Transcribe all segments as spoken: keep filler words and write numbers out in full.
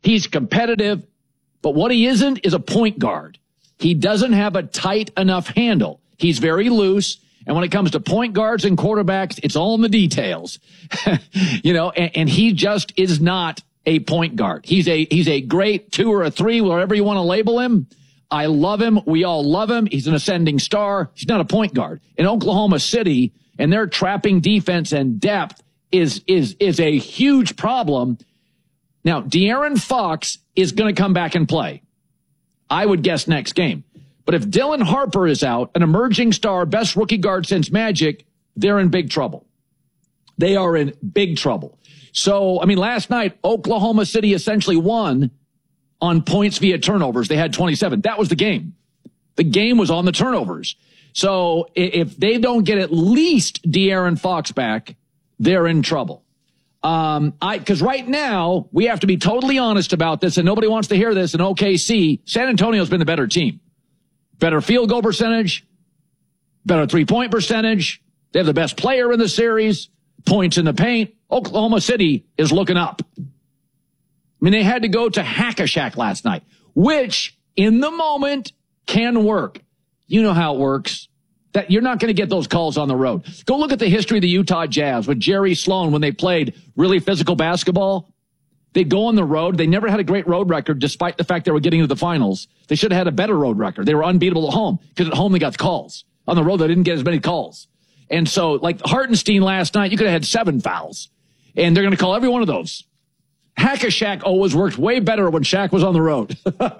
He's competitive, but what he isn't is a point guard. He doesn't have a tight enough handle. He's very loose. And when it comes to point guards and quarterbacks, it's all in the details, you know, and, and he just is not a point guard. He's a, he's a great two or a three, whatever you want to label him. I love him. We all love him. He's an ascending star. He's not a point guard. In Oklahoma City, and their trapping defense and depth is, is, is a huge problem. Now, De'Aaron Fox is going to come back and play. I would guess next game. But if Dylan Harper is out, an emerging star, best rookie guard since Magic, they're in big trouble. They are in big trouble. So, I mean, last night, Oklahoma City essentially won on points via turnovers. They had twenty-seven. That was the game. The game was on the turnovers. So if they don't get at least De'Aaron Fox back, they're in trouble. Um, I, cause right now we have to be totally honest about this, and nobody wants to hear this. In O K C, San Antonio's been the better team. Better field goal percentage, better three-point percentage. They have the best player in the series, points in the paint. Oklahoma City is looking up. I mean, they had to go to Hack-a-Shack last night, which in the moment can work. You know how it works. That you're not going to get those calls on the road. Go look at the history of the Utah Jazz with Jerry Sloan when they played really physical basketball. They'd go on the road. They never had a great road record, despite the fact they were getting to the finals. They should have had a better road record. They were unbeatable at home because at home they got the calls. On the road, they didn't get as many calls. And so, like Hartenstein last night, you could have had seven fouls. And they're going to call every one of those. Hack-a-Shack always worked way better when Shaq was on the road.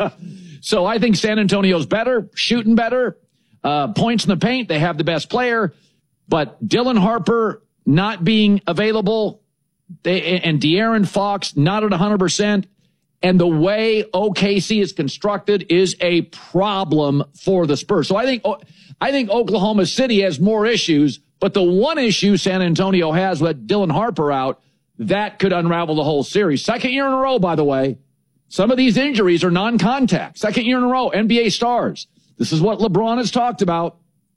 So I think San Antonio's better, shooting better, uh, points in the paint. They have the best player. But Dylan Harper not being available, They, and De'Aaron Fox not at one hundred percent, and the way O K C is constructed is a problem for the Spurs. So I think I think Oklahoma City has more issues, but the one issue San Antonio has with Dylan Harper out, that could unravel the whole series. Second year in a row, by the way. Some of these injuries are non-contact. Second year in a row, N B A stars. This is what LeBron has talked about.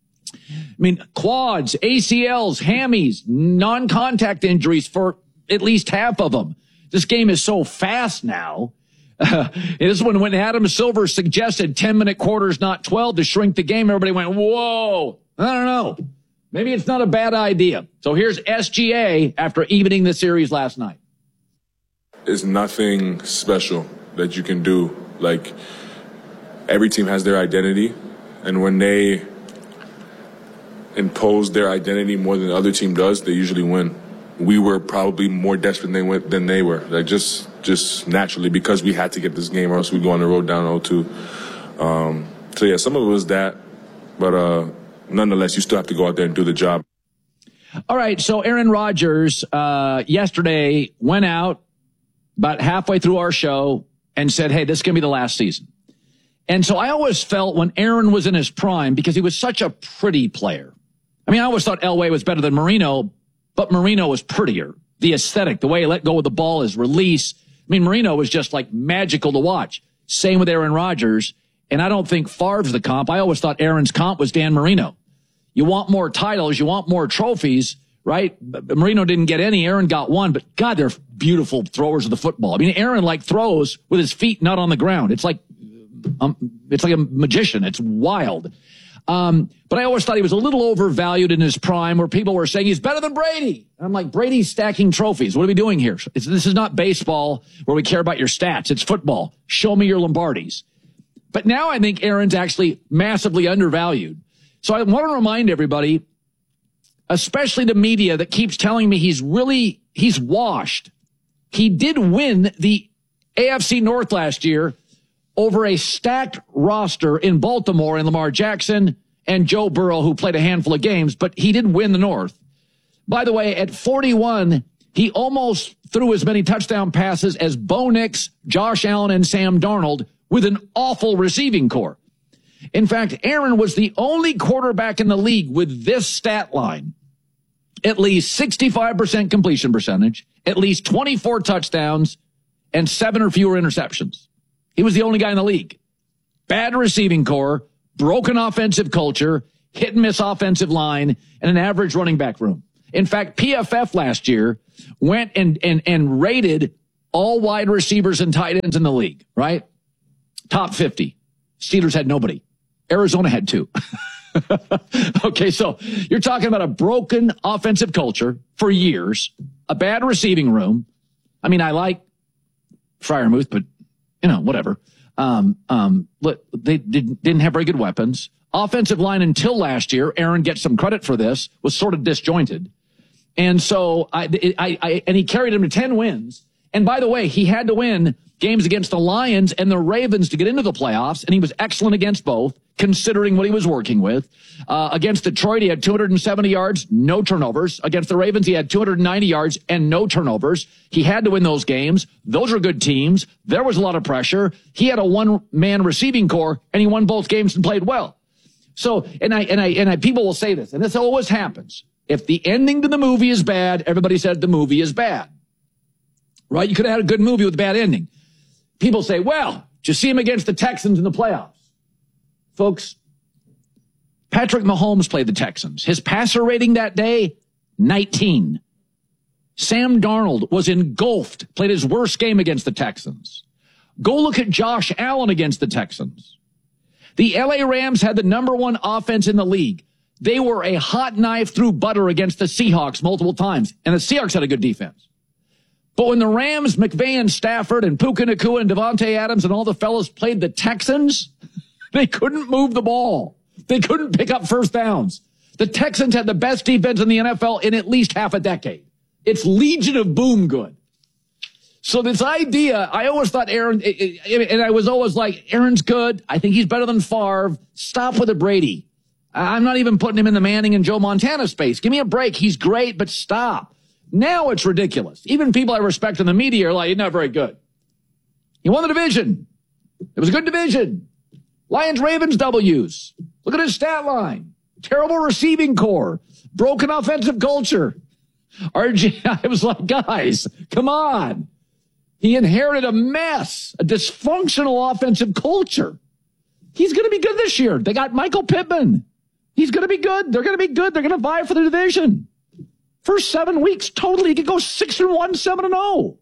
I mean, quads, A C Ls, hammies, non-contact injuries for at least half of them. This game is so fast now. Uh, it is when, when Adam Silver suggested ten-minute quarters, not twelve, to shrink the game, everybody went, whoa, I don't know. Maybe it's not a bad idea. So here's S G A after evening the series last night. It's nothing special that you can do. Like, every team has their identity, and when they impose their identity more than the other team does, they usually win. We were probably more desperate than they, than they were, like just just naturally, because we had to get this game or else we'd go on the road down oh two. Um, so, yeah, some of it was that, but uh, nonetheless, you still have to go out there and do the job. All right, so Aaron Rodgers uh, yesterday went out about halfway through our show and said, hey, this is going to be the last season. And so I always felt when Aaron was in his prime, because he was such a pretty player. I mean, I always thought Elway was better than Marino, but Marino was prettier. The aesthetic, the way he let go of the ball, his release. I mean, Marino was just like magical to watch. Same with Aaron Rodgers. And I don't think Favre's the comp. I always thought Aaron's comp was Dan Marino. You want more titles. You want more trophies, right? Marino didn't get any. Aaron got one. But, God, they're beautiful throwers of the football. I mean, Aaron, like, throws with his feet not on the ground. It's like um, it's like a magician. It's wild. Um, but I always thought he was a little overvalued in his prime, where people were saying he's better than Brady. And I'm like, Brady's stacking trophies. What are we doing here? It's, this is not baseball where we care about your stats. It's football. Show me your Lombardis. But now I think Aaron's actually massively undervalued. So I want to remind everybody, especially the media that keeps telling me he's really, he's washed. He did win the A F C North last year over a stacked roster in Baltimore and Lamar Jackson and Joe Burrow, who played a handful of games, but he did win the North. By the way, at forty-one, he almost threw as many touchdown passes as Bo Nix, Josh Allen, and Sam Darnold with an awful receiving core. In fact, Aaron was the only quarterback in the league with this stat line: at least sixty-five percent completion percentage, at least twenty-four touchdowns, and seven or fewer interceptions. He was the only guy in the league. Bad receiving core, broken offensive culture, hit and miss offensive line, and an average running back room. In fact, P F F last year went and, and, and rated all wide receivers and tight ends in the league, right? Top fifty. Steelers had nobody. Arizona had two. Okay, so you're talking about a broken offensive culture for years, a bad receiving room. I mean, I like Freiermuth, but, you know, whatever. Um, um, they didn't, didn't have very good weapons. Offensive line until last year, Aaron gets some credit for this, was sort of disjointed. And so I, I, I, and he carried him to ten wins. And by the way, he had to win games against the Lions and the Ravens to get into the playoffs. And he was excellent against both, considering what he was working with. Uh, against Detroit, he had two hundred seventy yards, no turnovers. Against the Ravens, he had two hundred ninety yards and no turnovers. He had to win those games. Those are good teams. There was a lot of pressure. He had a one-man receiving core, and he won both games and played well. So, and I, and I, and I, people will say this, and this always happens. If the ending to the movie is bad, everybody said the movie is bad. Right? You could have had a good movie with a bad ending. People say, well, did you see him against the Texans in the playoffs? Folks, Patrick Mahomes played the Texans. His passer rating that day, nineteen. Sam Darnold was engulfed, played his worst game against the Texans. Go look at Josh Allen against the Texans. The L A Rams had the number one offense in the league. They were a hot knife through butter against the Seahawks multiple times, and the Seahawks had a good defense. But when the Rams, McVay and Stafford and Puka Nacua and Devontae Adams and all the fellas played the Texans, they couldn't move the ball. They couldn't pick up first downs. The Texans had the best defense in the N F L in at least half a decade. It's Legion of Boom good. So this idea, I always thought Aaron, and I was always like, Aaron's good. I think he's better than Favre. Stop with the Brady. I'm not even putting him in the Manning and Joe Montana space. Give me a break. He's great, but stop. Now it's ridiculous. Even people I respect in the media are like, he's not very good. He won the division. It was a good division. Lions, Ravens, W's. Look at his stat line. Terrible receiving core. Broken offensive culture. R J, I was like, guys, come on. He inherited a mess, a dysfunctional offensive culture. He's going to be good this year. They got Michael Pittman. He's going to be good. They're going to be good. They're going to vie for the division. First seven weeks, totally, he could go six and one, seven and oh.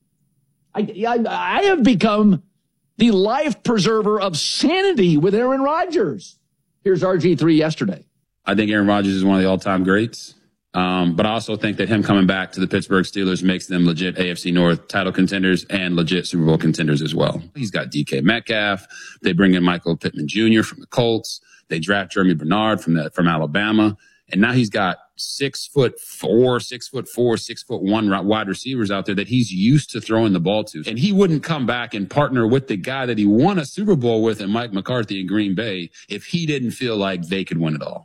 I, I, I have become the life preserver of sanity with Aaron Rodgers. Here's R G three yesterday. I think Aaron Rodgers is one of the all-time greats. Um, but I also think that him coming back to the Pittsburgh Steelers makes them legit A F C North title contenders and legit Super Bowl contenders as well. He's got D K Metcalf. They bring in Michael Pittman Junior from the Colts. They draft Jeremy Bernard from the, from Alabama. And now he's got six foot four, six foot four, six foot one wide receivers out there that he's used to throwing the ball to. And he wouldn't come back and partner with the guy that he won a Super Bowl with in Mike McCarthy in Green Bay if he didn't feel like they could win it all.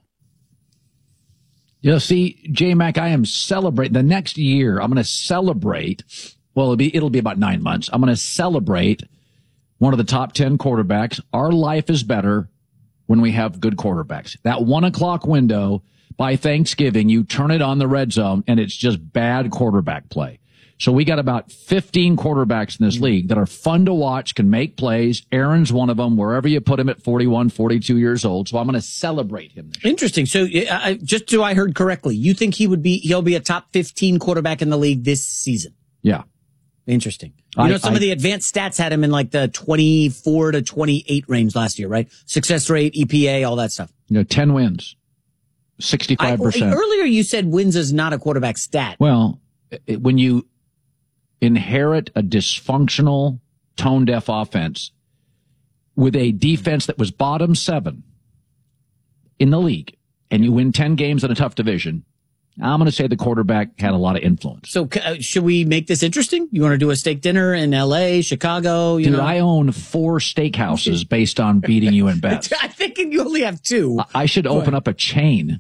You know, see, J-Mac, I am celebrating the next year. I'm going to celebrate. Well, it'll be, it'll be about nine months. I'm going to celebrate one of the top ten quarterbacks. Our life is better when we have good quarterbacks. That one o'clock window by Thanksgiving, you turn it on the red zone and it's just bad quarterback play. So we got about fifteen quarterbacks in this league that are fun to watch, can make plays. Aaron's one of them, wherever you put him at forty-one, forty-two years old. So I'm going to celebrate him. Interesting. So uh, just so I heard correctly, you think he would be, he'll be a top fifteen quarterback in the league this season? Yeah. Interesting. You I, know, some I, of the advanced stats had him in like the twenty-four to twenty-eight range last year, right? Success rate, E P A, all that stuff. You know, ten wins, sixty-five percent. I, earlier you said wins is not a quarterback stat. Well, it, when you inherit a dysfunctional, tone-deaf offense with a defense that was bottom seven in the league, and you win ten games in a tough division, I'm going to say the quarterback had a lot of influence. So uh, should we make this interesting? You want to do a steak dinner in L A, Chicago? You Dude, know? I own four steakhouses based on beating you in bets. I think you only have two. I should Go open ahead. up a chain.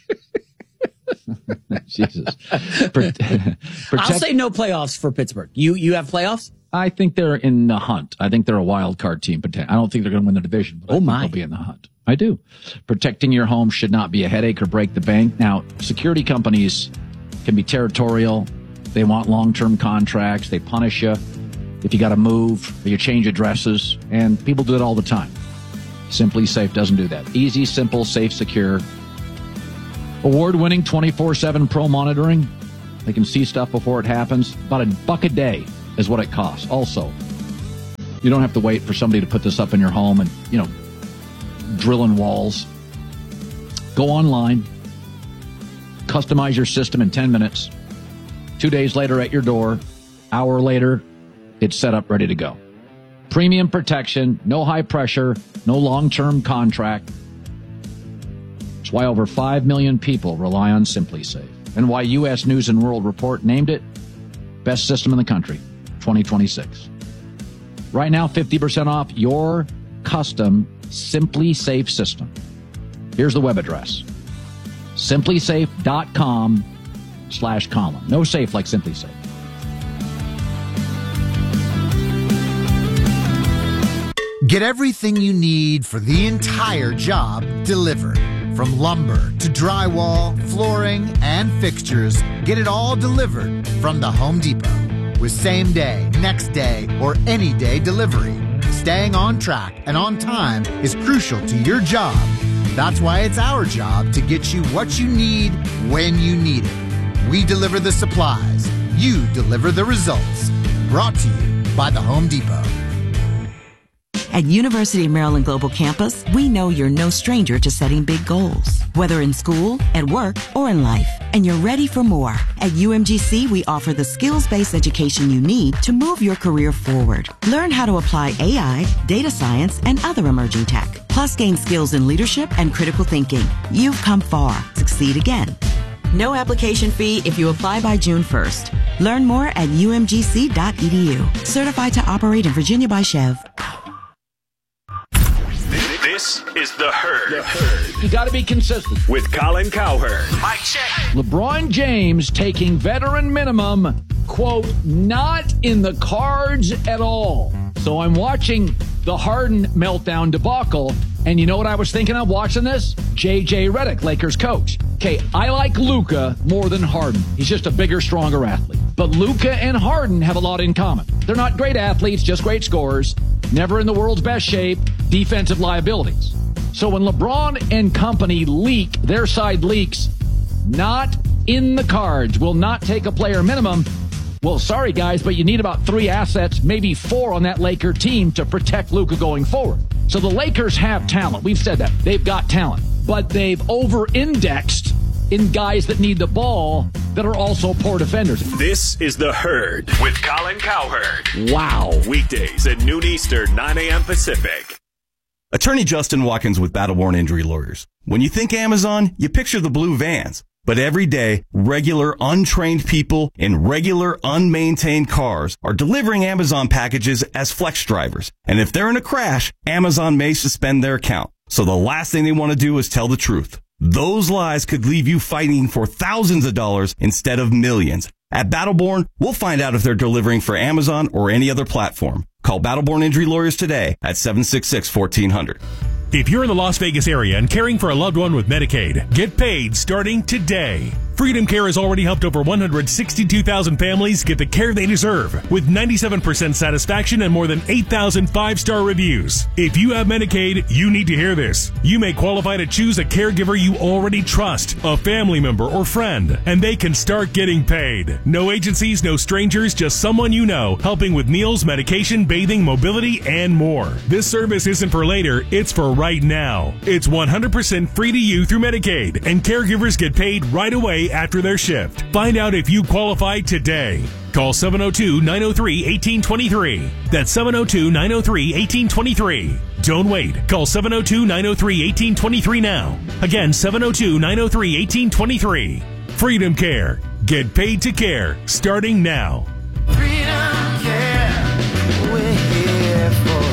Jesus. Protect, I'll say no playoffs for Pittsburgh. You you have playoffs? I think they're in the hunt. I think they're a wild card team. I don't think they're going to win the division, but oh I think my. they'll be in the hunt. I do. Protecting your home should not be a headache or break the bank. Now, security companies can be territorial. They want long-term contracts. They punish you if you got to move or you change addresses, and people do it all the time. Simply Safe doesn't do that. Easy, simple, safe, secure. Award-winning twenty-four seven pro monitoring. They can see stuff before it happens. About a buck a day. is what it costs. Also, you don't have to wait for somebody to put this up in your home and, you know, drilling walls. Go online, customize your system in ten minutes. Two days later at your door, hour later, it's set up, ready to go. Premium protection, no high pressure, no long-term contract. It's why over five million people rely on SimpliSafe, and why U S News and World Report named it best system in the country, twenty twenty-six. Right now, fifty percent off your custom SimpliSafe system. Here's the web address, simplisafe.com slash Colin. No safe like SimpliSafe. Get everything you need for the entire job delivered. From lumber to drywall, flooring, and fixtures, get it all delivered from the Home Depot. With same day, next day, or any day delivery, staying on track and on time is crucial to your job. That's why it's our job to get you what you need when you need it. We deliver the supplies. You deliver the results. Brought to you by the Home Depot. At University of Maryland Global Campus, we know you're no stranger to setting big goals, whether in school, at work, or in life, and you're ready for more. At U M G C, we offer the skills-based education you need to move your career forward. Learn how to apply A I, data science, and other emerging tech, plus gain skills in leadership and critical thinking. You've come far. Succeed again. No application fee if you apply by June first. Learn more at U M G C dot E D U. Certified to operate in Virginia by Chev. This is The Herd. The Herd. You got to be consistent. With Colin Cowherd. Mic check. LeBron James taking veteran minimum, quote, not in the cards at all. So I'm watching the Harden meltdown debacle, and you know what I was thinking of watching this? J J Redick, Lakers coach. Okay, I like Luka more than Harden. He's just a bigger, stronger athlete. But Luka and Harden have a lot in common. They're not great athletes, just great scorers. Never in the world's best shape, defensive liabilities. So when LeBron and company leak, their side leaks, not in the cards, will not take a player minimum. Well, sorry, guys, but you need about three assets, maybe four on that Laker team to protect Luka going forward. So the Lakers have talent. We've said that. They've got talent. But they've over-indexed in guys that need the ball that are also poor defenders. This is The Herd with Colin Cowherd. Wow. Weekdays at noon Eastern, nine a.m. Pacific. Attorney Justin Watkins with Battleborn Injury Lawyers. When you think Amazon, you picture the blue vans. But every day, regular, untrained people in regular, unmaintained cars are delivering Amazon packages as flex drivers. And if they're in a crash, Amazon may suspend their account. So the last thing they want to do is tell the truth. Those lies could leave you fighting for thousands of dollars instead of millions. At Battleborn, we'll find out if they're delivering for Amazon or any other platform. Call Battleborn Injury Lawyers today at seven six six, one four zero zero. If you're in the Las Vegas area and caring for a loved one with Medicaid, get paid starting today. Freedom Care has already helped over one hundred sixty-two thousand families get the care they deserve, with ninety-seven percent satisfaction and more than eight thousand five-star reviews. If you have Medicaid, you need to hear this. You may qualify to choose a caregiver you already trust, a family member or friend, and they can start getting paid. No agencies, no strangers, just someone you know, helping with meals, medication, bathing, mobility, and more. This service isn't for later, it's for right now. It's one hundred percent free to you through Medicaid, and caregivers get paid right away after their shift. Find out if you qualify today. Call seven oh two, nine oh three, one eight two three. That's seven oh two, nine oh three, one eight two three. Don't wait. Call seven oh two, nine oh three, one eight two three now. Again, seven oh two, nine oh three, one eight two three. Freedom Care. Get paid to care. Starting now. Freedom Care. We're here for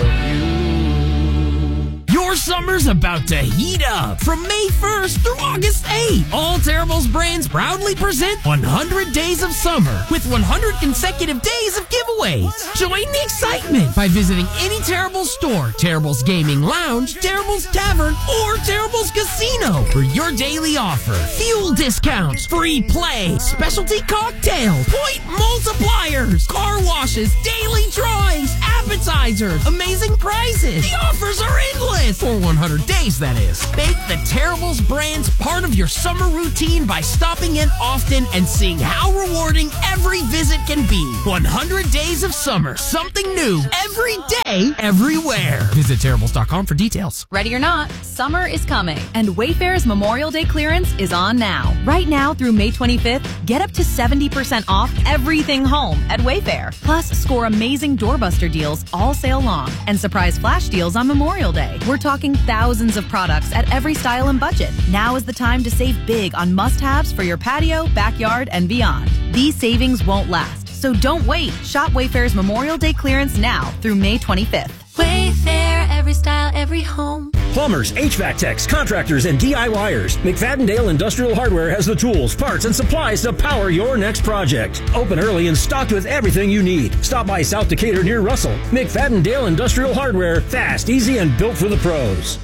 Your summer's about to heat up. From May first through August eighth, All Terribles Brands proudly present one hundred Days of Summer with one hundred consecutive days of giveaways. Join the excitement by visiting any Terrible's store, Terrible's Gaming Lounge, Terrible's Tavern, or Terrible's Casino for your daily offer. Fuel discounts, free play, specialty cocktails, point multipliers, car washes, daily drawings, appetizers, amazing prices. The offers are endless for one hundred days, that is. Make the Terrible's brands part of your summer routine by stopping in often and seeing how rewarding every visit can be. one hundred days of summer. Something new every day, everywhere. Visit Terribles dot com for details. Ready or not, summer is coming, and Wayfair's Memorial Day clearance is on now. Right now through May twenty-fifth, get up to seventy percent off everything home at Wayfair. Plus, score amazing doorbuster deals all sale long and surprise flash deals on Memorial Day. We're talking thousands of products at every style and budget. Now is the time to save big on must-haves for your patio, backyard, and beyond. These savings won't last, so don't wait. Shop Wayfair's Memorial Day clearance now through May twenty-fifth. Wayfair, every style, every home. Plumbers, H V A C techs, contractors, and DIYers. McFadden-Dale Industrial Hardware has the tools, parts, and supplies to power your next project. Open early and stocked with everything you need. Stop by South Decatur near Russell. McFadden-Dale Industrial Hardware. Fast, easy, and built for the pros.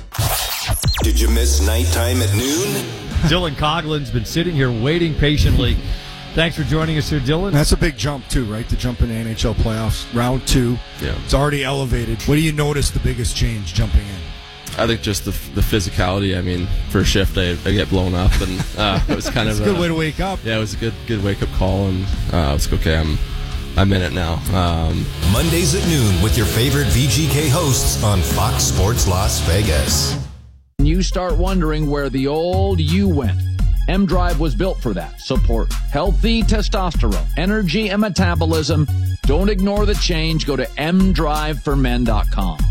Did you miss nighttime at noon? Dylan Coughlin's been sitting here waiting patiently. Thanks for joining us here, Dylan. That's a big jump, too, right? To jump in the N H L playoffs. Round two. Yeah. It's already elevated. What do you notice the biggest change jumping in? I think just the the physicality. I mean, for a shift, I, I get blown up, and uh, it was kind of a good way to wake up. Yeah, it was a good good wake up call, and uh, it's okay. I'm I'm in it now. Um, Mondays at noon with your favorite V G K hosts on Fox Sports Las Vegas. You start wondering where the old you went. M-Drive was built for that. Support healthy testosterone, energy, and metabolism. Don't ignore the change. Go to m drive for men dot com.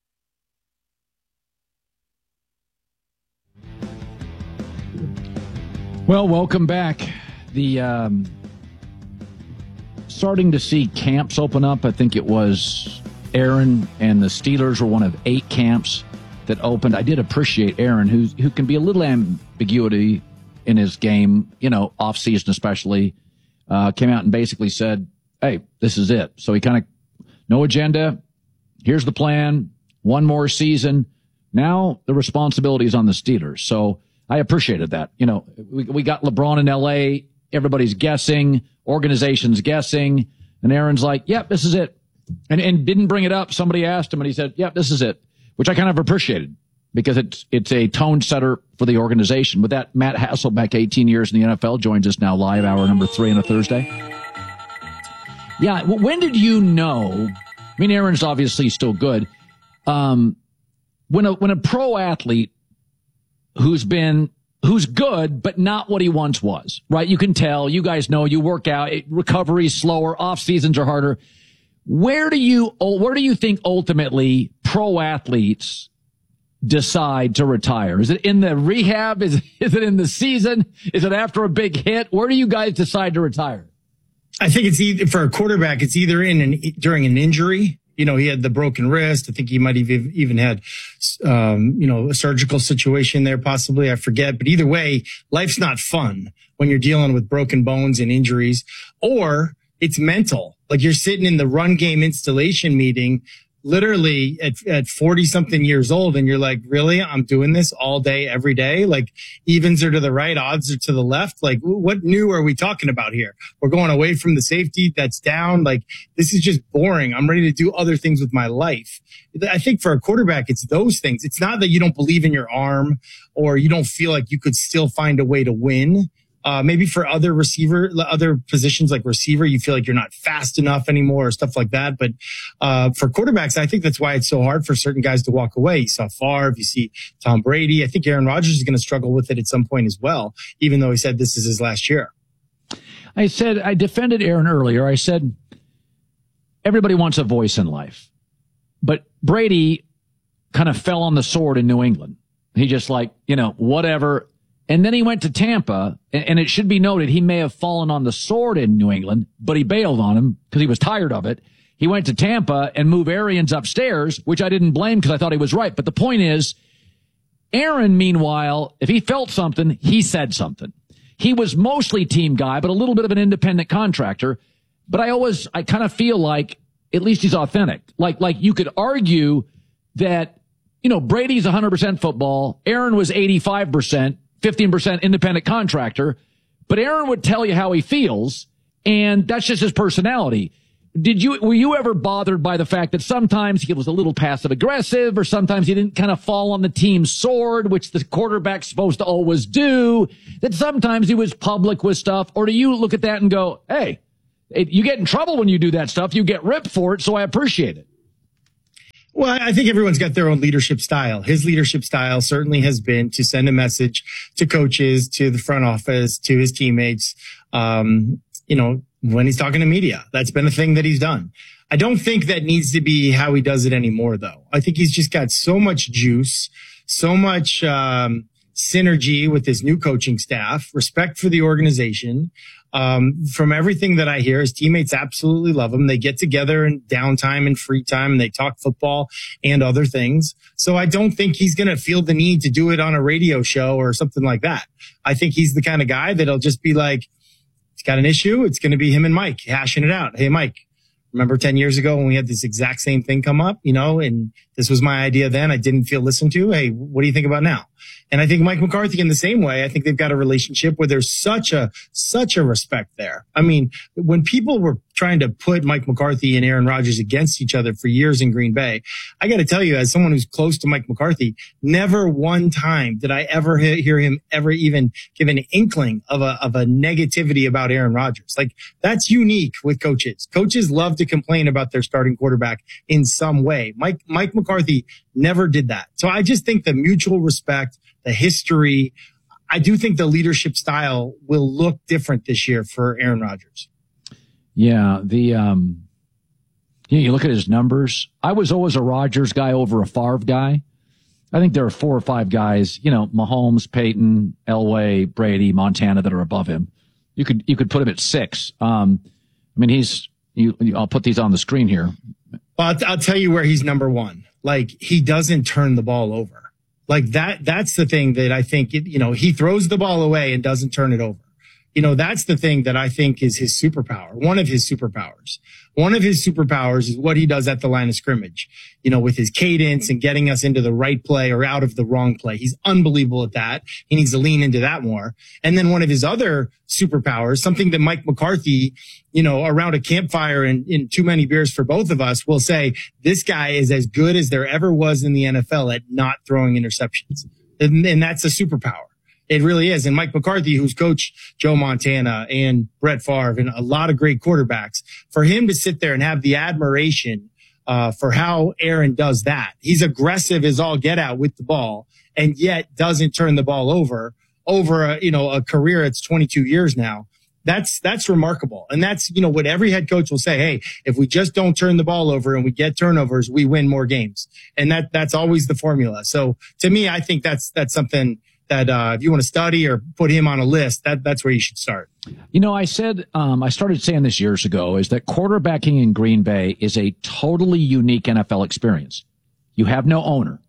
Well, welcome back. The um, starting to see camps open up. I think it was Aaron and the Steelers were one of eight camps that opened. I did appreciate Aaron, who who can be a little ambiguity in his game, you know, off season especially. Uh, came out and basically said, "Hey, this is it." So he kind of no agenda. Here's the plan. One more season. Now the responsibility is on the Steelers. So I appreciated that. You know, we, we got LeBron in L A. Everybody's guessing, organizations guessing. And Aaron's like, yep, this is it. And, and didn't bring it up. Somebody asked him and he said, yep, this is it, which I kind of appreciated because it's, it's a tone setter for the organization. With that, Matt Hasselbeck, eighteen years in the N F L, joins us now live, hour number three on a Thursday. Yeah. When did you know? I mean, Aaron's obviously still good. Um, when a, when a pro athlete who's been, who's good, but not what he once was, right? You can tell, you guys know, you work out, recovery's slower, off seasons are harder. Where do you, where do you think ultimately pro athletes decide to retire? Is it in the rehab? Is, is it in the season? Is it after a big hit? Where do you guys decide to retire? I think it's either for a quarterback, it's either in an, during an injury. You know, he had the broken wrist. I think he might have even had, um, you know, a surgical situation there, possibly. I forget. But either way, life's not fun when you're dealing with broken bones and injuries, or it's mental. Like you're sitting in the run game installation meeting, literally at, at forty something years old. And you're like, really? I'm doing this all day, every day. Like evens are to the right, odds are to the left. Like what new are we talking about here? We're going away from the safety that's down. Like this is just boring. I'm ready to do other things with my life. I think for a quarterback, it's those things. It's not that you don't believe in your arm or you don't feel like you could still find a way to win. Uh, maybe for other receiver, other positions like receiver, you feel like you're not fast enough anymore or stuff like that. But, uh, for quarterbacks, I think that's why it's so hard for certain guys to walk away. You saw Favre, you see Tom Brady. I think Aaron Rodgers is going to struggle with it at some point as well, even though he said this is his last year. I said, I defended Aaron earlier. I said, everybody wants a voice in life, but Brady kind of fell on the sword in New England. He just like, you know, whatever. And then he went to Tampa, and it should be noted he may have fallen on the sword in New England, but he bailed on him because he was tired of it. He went to Tampa and moved Arians upstairs, which I didn't blame because I thought he was right. But the point is, Aaron, meanwhile, if he felt something, he said something. He was mostly team guy, but a little bit of an independent contractor. But I always, I kind of feel like at least he's authentic. Like, like you could argue that, you know, Brady's one hundred percent football. Aaron was eighty-five percent, fifteen percent independent contractor. But Aaron would tell you how he feels, and that's just his personality. Did you, were you ever bothered by the fact that sometimes he was a little passive aggressive, or sometimes he didn't kind of fall on the team's sword, which the quarterback's supposed to always do, that sometimes he was public with stuff? Or do you look at that and go, hey, it, you get in trouble when you do that stuff. You get ripped for it, so I appreciate it. Well, I think everyone's got their own leadership style. His leadership style certainly has been to send a message to coaches, to the front office, to his teammates, um, you know, when he's talking to media. That's been a thing that he's done. I don't think that needs to be how he does it anymore, though. I think he's just got so much juice, so much um, synergy with his new coaching staff, respect for the organization. Um, from everything that I hear, his teammates absolutely love him. They get together in downtime and free time, and they talk football and other things. So I don't think he's going to feel the need to do it on a radio show or something like that. I think he's the kind of guy that'll just be like, he's got an issue. It's going to be him and Mike hashing it out. Hey, Mike, remember ten years ago when we had this exact same thing come up, you know, and this was my idea then. I didn't feel listened to. Hey, what do you think about now? And I think Mike McCarthy in the same way, I think they've got a relationship where there's such a, such a respect there. I mean, when people were trying to put Mike McCarthy and Aaron Rodgers against each other for years in Green Bay, I got to tell you, as someone who's close to Mike McCarthy, never one time did I ever hear him ever even give an inkling of a, of a negativity about Aaron Rodgers. Like, that's unique with coaches. Coaches love to complain about their starting quarterback in some way. Mike, Mike McCarthy never did that. So I just think the mutual respect, the history, I do think the leadership style will look different this year for Aaron Rodgers. Yeah, the um, you know, you look at his numbers. I was always a Rodgers guy over a Favre guy. I think there are four or five guys, you know, Mahomes, Peyton, Elway, Brady, Montana, that are above him. You could you could put him at six. Um, I mean, he's. You, I'll put these on the screen here. Well, I'll, I'll tell you where he's number one. Like, he doesn't turn the ball over. Like that, that's the thing that I think, you know, he throws the ball away and doesn't turn it over. You know, that's the thing that I think is his superpower. One of his superpowers. One of his superpowers is what he does at the line of scrimmage, you know, with his cadence and getting us into the right play or out of the wrong play. He's unbelievable at that. He needs to lean into that more. And then one of his other superpowers, something that Mike McCarthy, you know, around a campfire and in too many beers for both of us, will say, this guy is as good as there ever was in the N F L at not throwing interceptions. And, and that's a superpower. It really is. And Mike McCarthy, who's coached Joe Montana and Brett Favre and a lot of great quarterbacks, for him to sit there and have the admiration uh, for how Aaron does that. He's aggressive as all get out with the ball, and yet doesn't turn the ball over over a, you know, a career. It's twenty-two years now. That's, that's remarkable. And that's, you know, what every head coach will say. Hey, if we just don't turn the ball over and we get turnovers, we win more games. And that, that's always the formula. So to me, I think that's, that's something that uh, if you want to study or put him on a list, that that's where you should start. You know, I said, um, I started saying this years ago, is that quarterbacking in Green Bay is a totally unique N F L experience. You have no owner.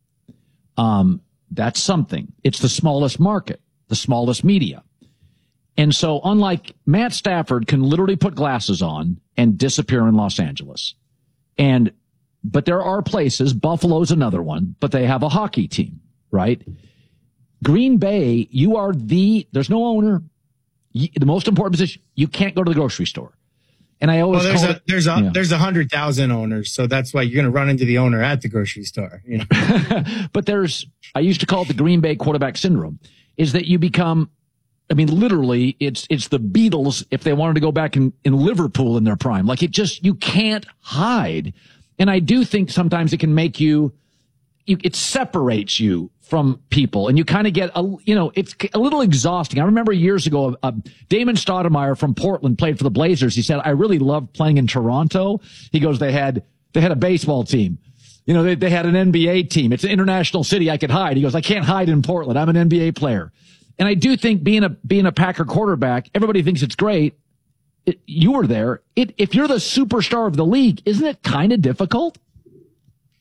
Um, that's something. It's the smallest market, the smallest media. And so unlike Matt Stafford can literally put glasses on and disappear in Los Angeles. And, but there are places, Buffalo's another one, but they have a hockey team, right? Green Bay, you are the, there's no owner. You, the most important position, you can't go to the grocery store. And I always well, there's call a, it, there's a, yeah. there's a hundred thousand owners. So that's why you're going to run into the owner at the grocery store, you know. But there's, I used to call it the Green Bay quarterback syndrome, is that you become, I mean, literally it's, it's the Beatles if they wanted to go back in, in Liverpool in their prime. Like, it just, you can't hide. And I do think sometimes it can make you, you it separates you from people, and you kind of get a, you know, it's a little exhausting. I remember years ago, uh, Damon Stoudemire from Portland played for the Blazers. He said, I really loved playing in Toronto. He goes, they had, they had a baseball team. You know, they, they had an N B A team. It's an international city. I could hide. He goes, I can't hide in Portland. I'm an N B A player. And I do think being a, being a Packer quarterback, everybody thinks it's great. It, you were there. It, if you're the superstar of the league, isn't it kind of difficult?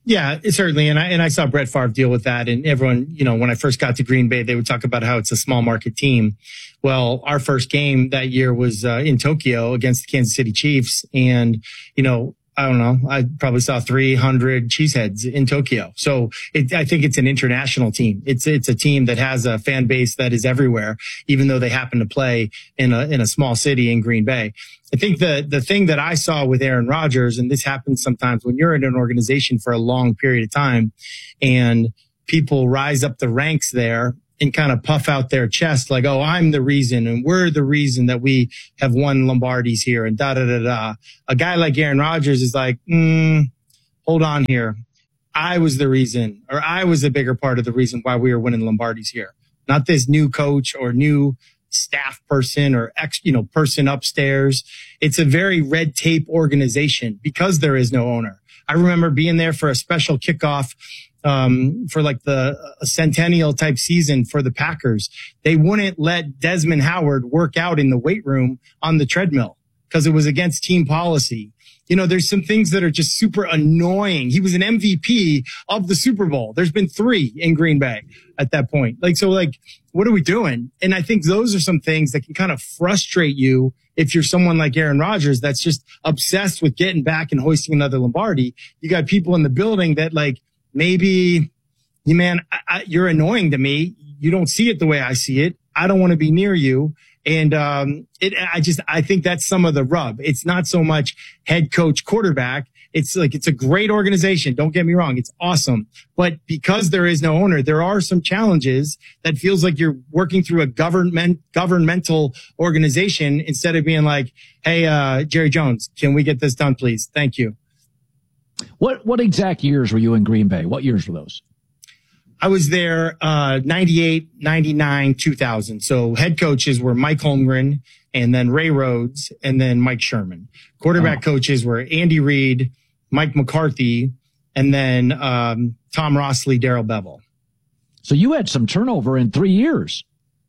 Yeah, certainly. And I, and I saw Brett Favre deal with that. And everyone, you know, when I first got to Green Bay, they would talk about how it's a small market team. Well, our first game that year was uh, in Tokyo against the Kansas City Chiefs. And, you know, I don't know, I probably saw three hundred cheeseheads in Tokyo. So it, I think it's an international team. It's, it's a team that has a fan base that is everywhere, even though they happen to play in a, in a small city in Green Bay. I think the, the thing that I saw with Aaron Rodgers, and this happens sometimes when you're in an organization for a long period of time and people rise up the ranks there and kind of puff out their chest like, oh, I'm the reason and we're the reason that we have won Lombardies here and da, da, da, da. A guy like Aaron Rodgers is like, mm, hold on here. I was the reason, or I was a bigger part of the reason why we were winning Lombardies here. Not this new coach or new staff person or ex, you know, person upstairs. It's a very red tape organization because there is no owner. I remember being there for a special kickoff um, for like the a centennial type season for the Packers. They wouldn't let Desmond Howard work out in the weight room on the treadmill because it was against team policy. You know, there's some things that are just super annoying. He was an M V P of the Super Bowl. There's been three in Green Bay at that point. Like, so like, what are we doing? And I think those are some things that can kind of frustrate you if you're someone like Aaron Rodgers that's just obsessed with getting back and hoisting another Lombardi. You got people in the building that like, maybe, you man, I, I, you're annoying to me. You don't see it the way I see it. I don't want to be near you. And, um, it, I just, I think that's some of the rub. It's not so much head coach, quarterback. It's like, it's a great organization. Don't get me wrong. It's awesome. But because there is no owner, there are some challenges that feels like you're working through a government, governmental organization instead of being like, hey, uh, Jerry Jones, can we get this done, please? Thank you. What, what exact years were you in Green Bay? What years were those? I was there, uh, ninety-eight, ninety-nine, two thousand. So head coaches were Mike Holmgren and then Ray Rhodes and then Mike Sherman. Quarterback oh. coaches were Andy Reid, Mike McCarthy, and then, um, Tom Rossley, Darrell Bevell. So you had some turnover in three years.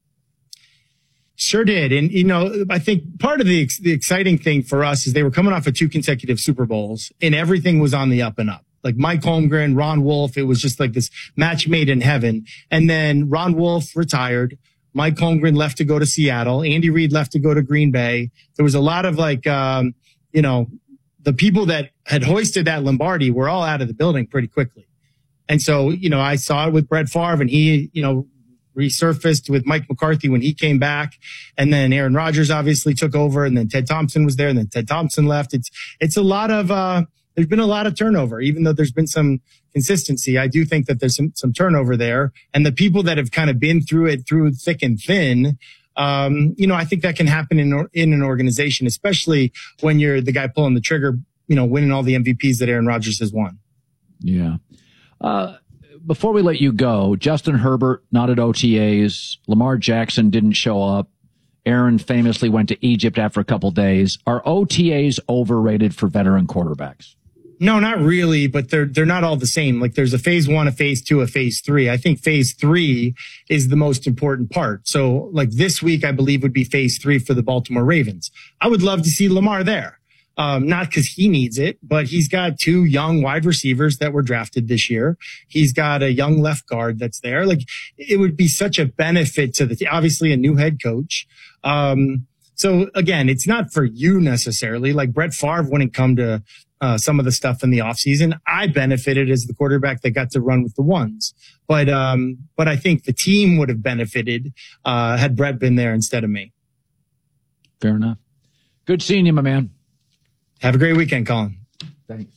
Sure did. And, you know, I think part of the, the exciting thing for us is they were coming off of two consecutive Super Bowls and everything was on the up and up. Like Mike Holmgren, Ron Wolf, it was just like this match made in heaven. And then Ron Wolf retired. Mike Holmgren left to go to Seattle. Andy Reid left to go to Green Bay. There was a lot of like, um, you know, the people that had hoisted that Lombardi were all out of the building pretty quickly. And so, you know, I saw it with Brett Favre and he, you know, resurfaced with Mike McCarthy when he came back. And then Aaron Rodgers obviously took over and then Ted Thompson was there and then Ted Thompson left. It's, it's a lot of, uh, there's been a lot of turnover, even though there's been some consistency. I do think that there's some, some turnover there. And the people that have kind of been through it through thick and thin, um, you know, I think that can happen in, in an organization, especially when you're the guy pulling the trigger, you know, winning all the M V Ps that Aaron Rodgers has won. Yeah. Uh, before we let you go, Justin Herbert, not at O T As. Lamar Jackson didn't show up. Aaron famously went to Egypt after a couple days. Are O T As overrated for veteran quarterbacks? No, not really, but they're, they're not all the same. Like there's a phase one, a phase two, a phase three. I think phase three is the most important part. So like this week, I believe would be phase three for the Baltimore Ravens. I would love to see Lamar there. Um, not because he needs it, but he's got two young wide receivers that were drafted this year. He's got a young left guard that's there. Like it would be such a benefit to the, obviously a new head coach. Um, so again, it's not for you necessarily. Like Brett Favre wouldn't come to, uh, some of the stuff in the offseason. I benefited as the quarterback that got to run with the ones. But, um, but I think the team would have benefited, uh, had Brett been there instead of me. Fair enough. Good seeing you, my man. Have a great weekend, Colin. Thanks.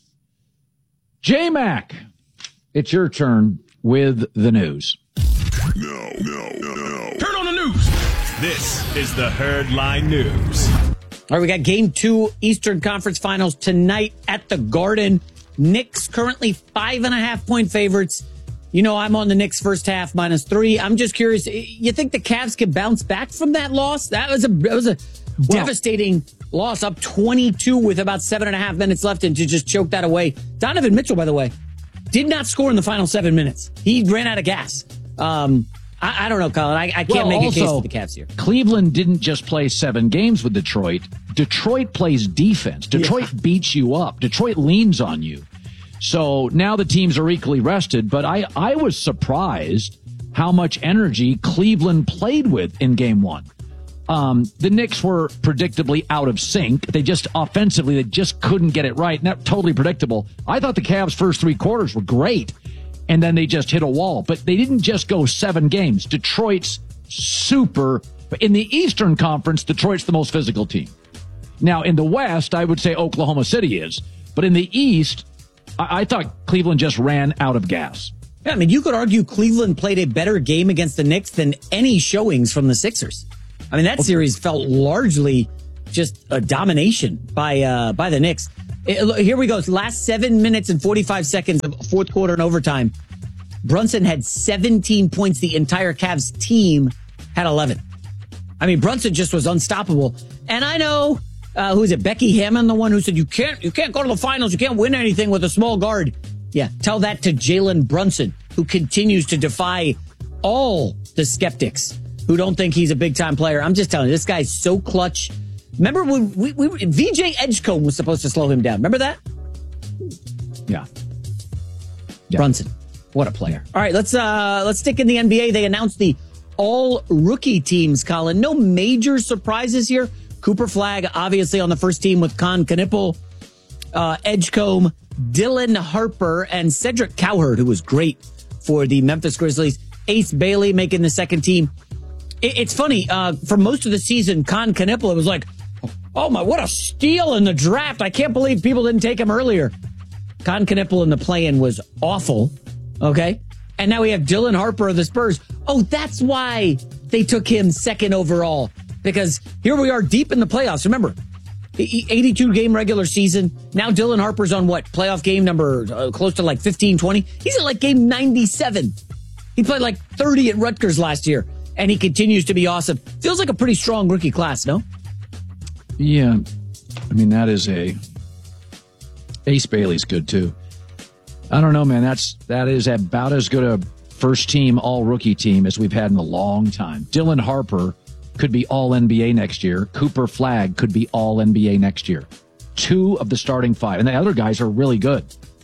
J-Mac, it's your turn with the news. No, no, no, no. Turn on the news. This is the Herd Line News. All right, we got game two Eastern Conference Finals tonight at the Garden. Knicks currently five and a half point favorites. You know, I'm on the Knicks first half minus three. I'm just curious. You think the Cavs can bounce back from that loss? That was a, that was a well, devastating loss, up twenty-two with about seven and a half minutes left, and to just choke that away. Donovan Mitchell, by the way, did not score in the final seven minutes. He ran out of gas. Um, I, I don't know, Colin. I, I can't well, make also, a case for the Cavs here. Cleveland didn't just play seven games with Detroit. Detroit plays defense. Detroit yeah. beats you up. Detroit leans on you. So now the teams are equally rested, but I, I was surprised how much energy Cleveland played with in game one. Um, the Knicks were predictably out of sync. They just offensively, they just couldn't get it right. And that's totally predictable. I thought the Cavs' first three quarters were great, and then they just hit a wall. But they didn't just go seven games. Detroit's super. In the Eastern Conference, Detroit's the most physical team. Now, in the West, I would say Oklahoma City is. But in the East, I, I thought Cleveland just ran out of gas. Yeah, I mean, you could argue Cleveland played a better game against the Knicks than any showings from the Sixers. I mean, that series felt largely just a domination by uh, by the Knicks. It, here we go. Last seven minutes and forty-five seconds of fourth quarter and overtime. Brunson had seventeen points. The entire Cavs team had eleven. I mean, Brunson just was unstoppable. And I know, uh, who is it? Becky Hammond, the one who said, you can't, you can't go to the finals. You can't win anything with a small guard. Yeah, tell that to Jalen Brunson, who continues to defy all the skeptics who don't think he's a big-time player. I'm just telling you, this guy's so clutch. Remember when we, we, we V J Edgecombe was supposed to slow him down. Remember that? Yeah. yeah. Brunson, what a player. All right, let's uh, let's stick in the N B A. They announced the all-rookie teams, Colin. No major surprises here. Cooper Flagg, obviously, on the first team with Con Knipple, uh, Edgecombe, Dylan Harper, and Cedric Cowherd, who was great for the Memphis Grizzlies. Ace Bailey making the second team. It's funny, uh, for most of the season, Con Knipple, it was like, oh my, what a steal in the draft. I can't believe people didn't take him earlier. Con Knipple in the play-in was awful, okay? And now we have Dylan Harper of the Spurs. Oh, that's why they took him second overall. Because here we are deep in the playoffs. Remember, eighty-two game regular season. Now Dylan Harper's on what? Playoff game number uh, close to like fifteen, twenty. He's at like game ninety-seven. He played like thirty at Rutgers last year. And he continues to be awesome. Feels like a pretty strong rookie class, no? Yeah. I mean, that is a... Ace Bailey's good, too. I don't know, man. That's that is about as good a first-team, all-rookie team as we've had in a long time. Dylan Harper could be all-N B A next year. Cooper Flagg could be all-N B A next year. Two of the starting five. And the other guys are really good.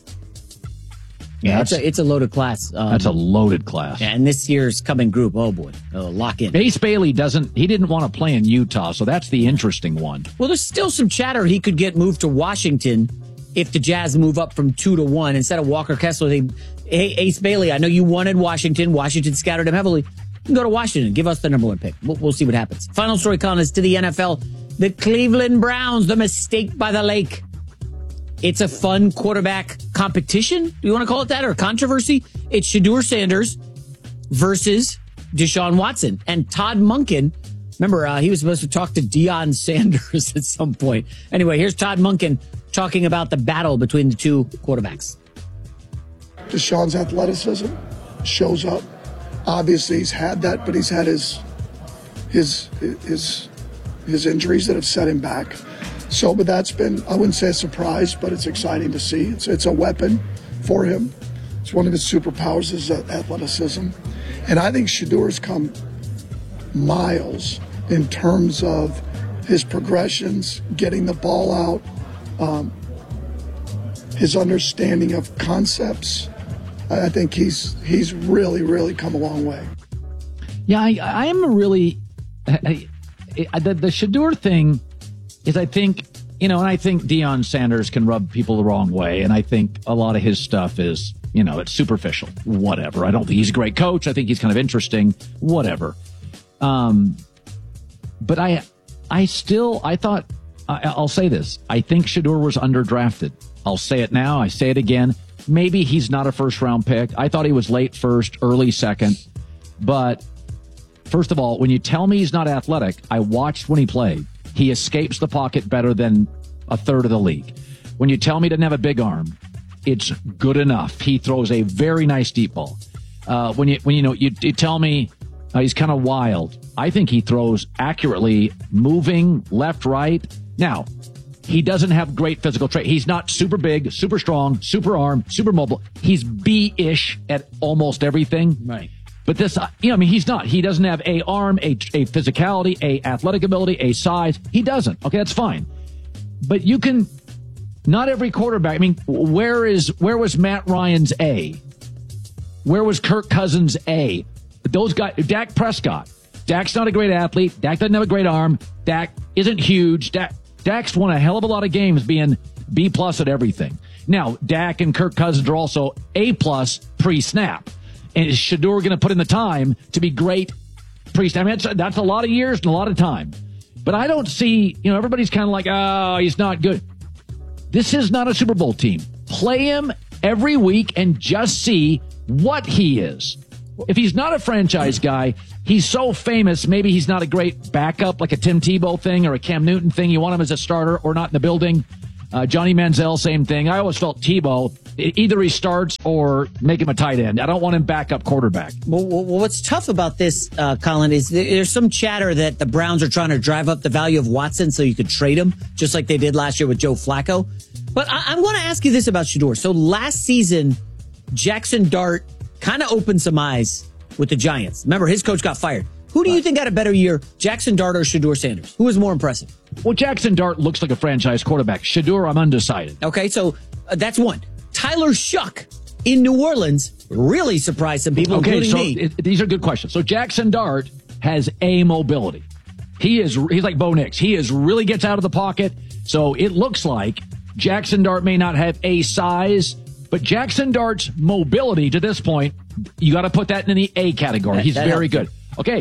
Yeah, it's a, it's a loaded class. Um, that's a loaded class. And this year's coming group, oh boy, uh, lock in. Ace Bailey doesn't, he didn't want to play in Utah, so that's the interesting one. Well, there's still some chatter he could get moved to Washington if the Jazz move up from two to one. Instead of Walker Kessler, they, hey, Ace Bailey, I know you wanted Washington. Washington scattered him heavily. You can go to Washington. Give us the number one pick. We'll, we'll see what happens. Final story, Colin, is to the N F L. The Cleveland Browns, the mistake by the lake. It's a fun quarterback competition. Do you want to call it that? Or controversy? It's Shedeur Sanders versus Deshaun Watson. And Todd Monken, remember, uh, he was supposed to talk to Deion Sanders at some point. Anyway, here's Todd Monken talking about the battle between the two quarterbacks. Deshaun's athleticism shows up. Obviously, he's had that, but he's had his his his his injuries that have set him back. So, but that's been, I wouldn't say a surprise, but it's exciting to see. It's it's a weapon for him. It's one of his superpowers is athleticism. And I think Shedeur's come miles in terms of his progressions, getting the ball out, um, his understanding of concepts. I think he's he's really, really come a long way. Yeah, I, I am really, I, I, the, the Shedeur thing is, I think, you know, and I think Deion Sanders can rub people the wrong way. And I think a lot of his stuff is, you know, it's superficial, whatever. I don't think he's a great coach. I think he's kind of interesting, whatever. Um, but I, I still, I thought, I, I'll say this. I think Shedeur was underdrafted. I'll say it now. I say it again. Maybe he's not a first round pick. I thought he was late first, early second. But first of all, when you tell me he's not athletic, I watched when he played. He escapes the pocket better than a third of the league. When you tell me he doesn't have a big arm, it's good enough. He throws a very nice deep ball. Uh, when you when you know you, you tell me uh, he's kind of wild, I think he throws accurately, moving left, right. Now, he doesn't have great physical trait. He's not super big, super strong, super arm, super mobile. He's B-ish at almost everything. Right. But this, you know, I mean, he's not. He doesn't have a arm, a, a physicality, a athletic ability, a size. He doesn't. Okay, that's fine. But you can, Not every quarterback. I mean, where is where was Matt Ryan's A? Where was Kirk Cousins' A? Those guys, Dak Prescott. Dak's not a great athlete. Dak doesn't have a great arm. Dak isn't huge. Dak, Dak's won a hell of a lot of games being B plus at everything. Now, Dak and Kirk Cousins are also A plus pre-snap. And is Shedeur going to put in the time to be great pre-snap? I mean, that's, that's a lot of years and a lot of time. But I don't see, you know, everybody's kind of like, oh, he's not good. This is not a Super Bowl team. Play him every week and just see what he is. If he's not a franchise guy, he's so famous, maybe he's not a great backup like a Tim Tebow thing or a Cam Newton thing. You want him as a starter or not in the building. Uh, Johnny Manziel, same thing. I always felt Tebow, either he starts or make him a tight end. I don't want him backup quarterback. Well, well what's tough about this, uh, Colin, is there's some chatter that the Browns are trying to drive up the value of Watson so you could trade him, just like they did last year with Joe Flacco. But I- I'm going to ask you this about Shedeur. So last season, Jackson Dart kind of opened some eyes with the Giants. Remember, his coach got fired. Who do you think had a better year, Jackson Dart or Shedeur Sanders? Who was more impressive? Well, Jackson Dart looks like a franchise quarterback. Shedeur, I'm undecided. Okay, so uh, that's one. Tyler Shuck in New Orleans really surprised some people, okay, including so me. It, these are good questions. So Jackson Dart has a mobility. He is he's like Bo Nix. He is really gets out of the pocket. So it looks like Jackson Dart may not have a size, but Jackson Dart's mobility to this point, you got to put that in the A category. That, he's that very helps. good. Okay.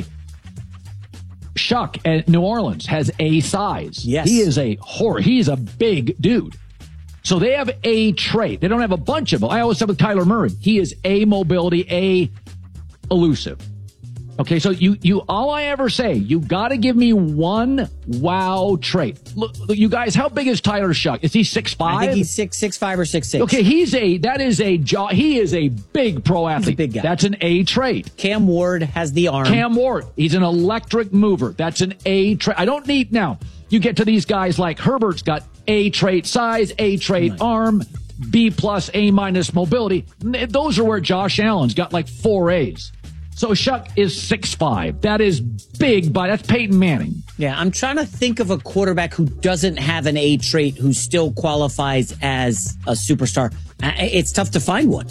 Shuck at New Orleans has a size. Yes. He is a horror. He is a big dude. So they have a trait. They don't have a bunch of them. I always said with Kyler Murray, he is a mobility, a elusive. Okay, so you, you, all I ever say, you got to give me one wow trait. Look, look, you guys, how big is Tyler Shuck? Is he six five? I think he's six six five or six six. Okay, he's a that is a jaw. He is a big pro athlete. He's a big guy. That's an A trait. Cam Ward has the arm. Cam Ward, he's an electric mover. That's an A trait. I don't need now. You get to these guys like Herbert's got A trait size, A trait right. arm, B plus, A minus mobility. Those are where Josh Allen's got like four A's. So Shuck is six five. That is big, but that's Peyton Manning. Yeah, I'm trying to think of a quarterback who doesn't have an A trait who still qualifies as a superstar. It's tough to find one.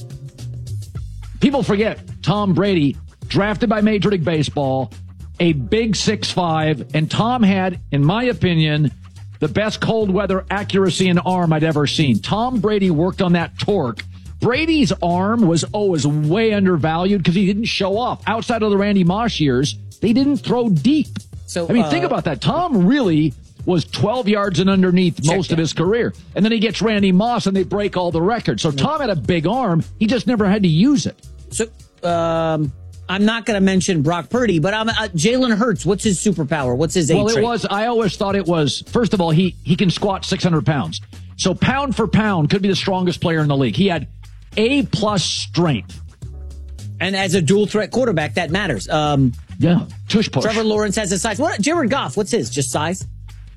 People forget Tom Brady, drafted by Major League Baseball, a big six five, and Tom had, in my opinion, the best cold weather accuracy and arm I'd ever seen. Tom Brady worked on that torque. Brady's arm was always way undervalued because he didn't show off. Outside of the Randy Moss years, they didn't throw deep. So I mean, uh, think about that. Tom really was twelve yards and underneath most of his career. And then he gets Randy Moss and they break all the records. So Tom had a big arm. He just never had to use it. So um, I'm not going to mention Brock Purdy, but I'm uh, Jalen Hurts. What's his superpower? What's his A Well, trait? it was, I always thought it was, first of all, he, he can squat six hundred pounds. So pound for pound could be the strongest player in the league. He had A plus strength. And as a dual threat quarterback, that matters. Um, yeah, tush push. Trevor Lawrence has a size. What? Jared Goff, what's his? Just size?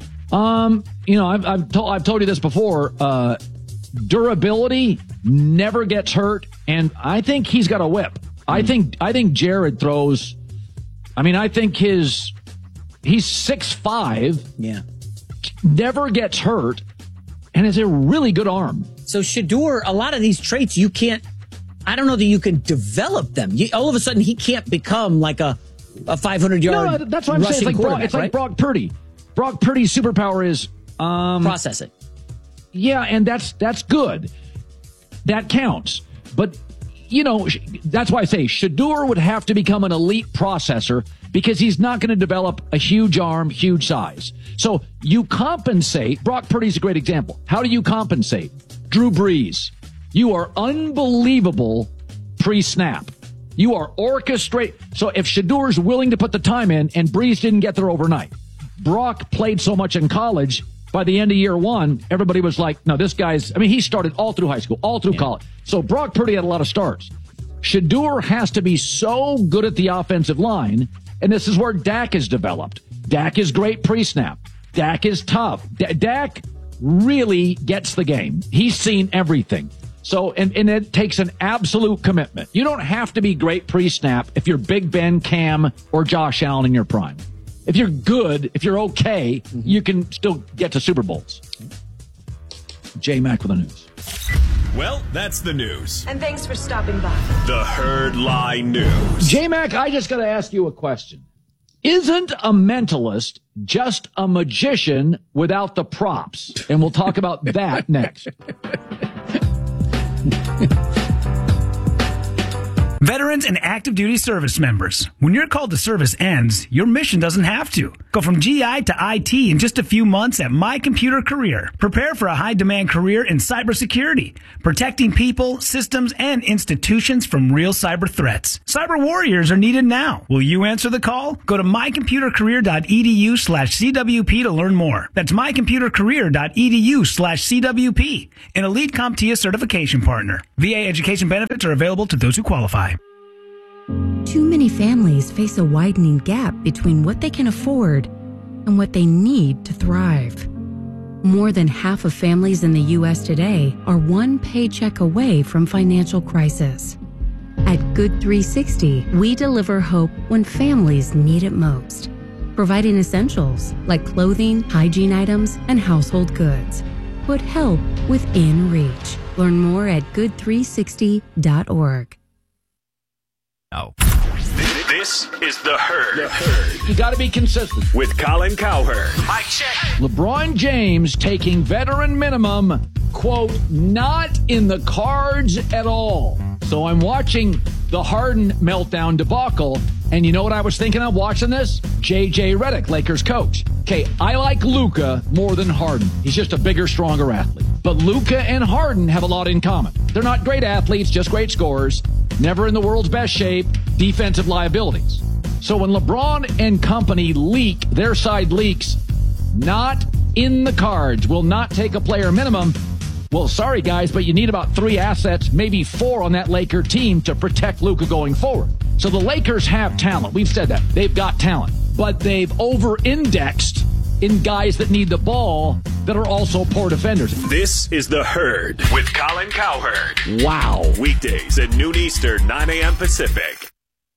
Um, you know, I've I've told I've told you this before. Uh, durability, never gets hurt, and I think he's got a whip. Mm. I think I think Jared throws. I mean, I think his he's six five. Yeah, never gets hurt, and has a really good arm. So Shedeur, a lot of these traits you can't. I don't know that you can develop them. You, all of a sudden, he can't become like a a five hundred yard. No, that's what I'm saying. It's like Brock, it's like right? Brock Purdy. Brock Purdy's superpower is um, processing. Yeah, and that's that's good. That counts. But you know, that's why I say Shedeur would have to become an elite processor because he's not going to develop a huge arm, huge size. So you compensate. Brock Purdy's a great example. How do you compensate? Drew Brees. You are unbelievable pre-snap. You are orchestrate. So if Shedeur's willing to put the time in and Brees didn't get there overnight, Brock played so much in college, by the end of year one, everybody was like, no, this guy's, I mean, he started all through high school, all through yeah. college. So Brock Purdy had a lot of starts. Shedeur has to be so good at the offensive line, and this is where Dak is developed. Dak is great pre-snap. Dak is tough. D- Dak really gets the game. He's seen everything. So, and, and it takes an absolute commitment. You don't have to be great pre-snap if you're Big Ben, Cam, or Josh Allen in your prime. If you're good, if you're okay, mm-hmm. you can still get to Super Bowls. J-Mac with the news. Well, that's the news. And thanks for stopping by. The Herd Lie News. J-Mac, I just got to ask you a question. Isn't a mentalist just a magician without the props? And we'll talk about that next. Veterans and active duty service members, when your call to service ends, your mission doesn't have to. Go from G I to I T in just a few months at My Computer Career. Prepare for a high-demand career in cybersecurity, protecting people, systems, and institutions from real cyber threats. Cyber warriors are needed now. Will you answer the call? Go to mycomputercareer.edu slash CWP to learn more. That's mycomputercareer.edu slash CWP, an Elite CompTIA certification partner. V A education benefits are available to those who qualify. Too many families face a widening gap between what they can afford and what they need to thrive. More than half of families in the U S today are one paycheck away from financial crisis. At Good three sixty, we deliver hope when families need it most, providing essentials like clothing, hygiene items, and household goods. Put help within reach. Learn more at good three sixty dot org. Oh. This is The Herd. The Herd. You got to be consistent. With Colin Cowherd. Mike check. LeBron James taking veteran minimum, quote, not in the cards at all. So I'm watching the Harden meltdown debacle, and you know what I was thinking of watching this? J J Redick, Lakers coach. Okay, I like Luka more than Harden. He's just a bigger, stronger athlete. But Luka and Harden have a lot in common. They're not great athletes, just great scorers. Never in the world's best shape, defensive liabilities. So when LeBron and company leak, their side leaks, not in the cards, will not take a player minimum. Well, sorry, guys, but you need about three assets, maybe four on that Laker team to protect Luka going forward. So the Lakers have talent. We've said that. They've got talent. But they've over-indexed in guys that need the ball that are also poor defenders. This is The Herd with Colin Cowherd. Wow. Weekdays at noon Eastern, nine a.m. Pacific.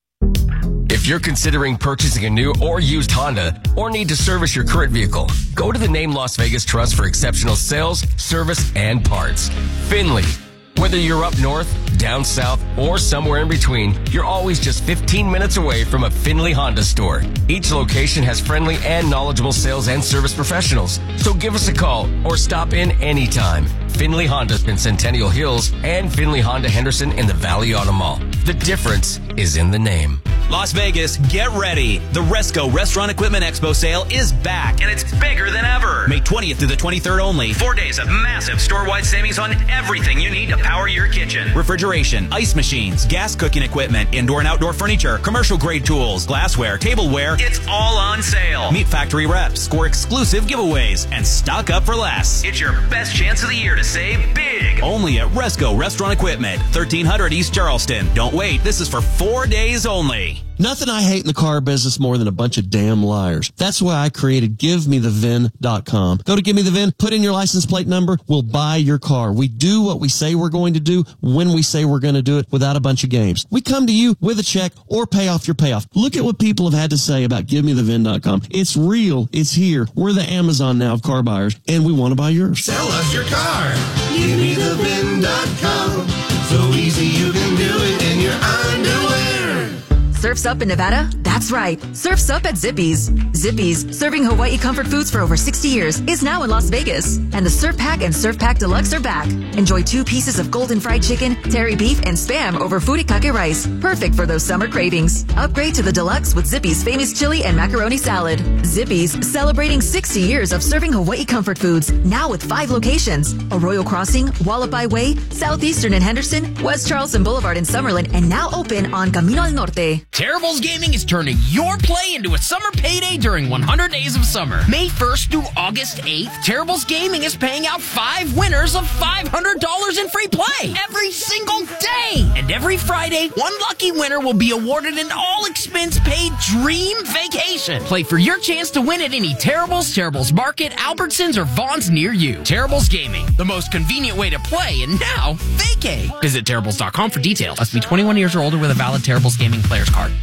If you're considering purchasing a new or used Honda or need to service your current vehicle, go to the Name Las Vegas Trust for exceptional sales, service, and parts. Finley. Whether you're up north, down south, or somewhere in between, you're always just fifteen minutes away from a Finley Honda store. Each location has friendly and knowledgeable sales and service professionals. So give us a call or stop in anytime. Finley Honda's in Centennial Hills and Finley Honda Henderson in the Valley Auto Mall. The difference is in the name. Las Vegas, get ready. The Resco Restaurant Equipment Expo sale is back, and it's bigger than ever. May twentieth through the twenty-third only. Four days of massive store-wide savings on everything you need to power your kitchen. Refrigeration, ice machines, gas cooking equipment, indoor and outdoor furniture, commercial-grade tools, glassware, tableware. It's all on sale. Meet factory reps, score exclusive giveaways, and stock up for less. It's your best chance of the year to save big. Only at Resco Restaurant Equipment, thirteen hundred East Charleston. Don't wait. This is for four days only. Nothing I hate in the car business more than a bunch of damn liars. That's why I created give me the V I N dot com. Go to Give Me The V I N, put in your license plate number, we'll buy your car. We do what we say we're going to do when we say we're going to do it without a bunch of games. We come to you with a check or pay off your payoff. Look at what people have had to say about give me the V I N dot com. It's real. It's here. We're the Amazon now of car buyers, and we want to buy yours. Sell us your car. give me the V I N dot com. So easy you can do it in your underwear. Surf's Up in Nevada? That's right. Surf's Up at Zippy's. Zippy's, serving Hawaii comfort foods for over sixty years, is now in Las Vegas. And the Surf Pack and Surf Pack Deluxe are back. Enjoy two pieces of golden fried chicken, terry beef, and Spam over furikake rice. Perfect for those summer cravings. Upgrade to the Deluxe with Zippy's famous chili and macaroni salad. Zippy's, celebrating sixty years of serving Hawaii comfort foods, now with five locations. Arroyo Crossing, Wallapai Way, Southeastern in Henderson, West Charleston Boulevard in Summerlin, and now open on Camino al Norte. Terribles Gaming is turning your play into a summer payday during one hundred days of summer. May first through August eighth, Terribles Gaming is paying out five winners of five hundred dollars in free play every single day. And every Friday, one lucky winner will be awarded an all-expense-paid dream vacation. Play for your chance to win at any Terribles, Terribles Market, Albertsons, or Vaughn's near you. Terribles Gaming, the most convenient way to play and now vacate. Visit Terribles dot com for details. Must be twenty-one years or older with a valid Terribles Gaming player's card. New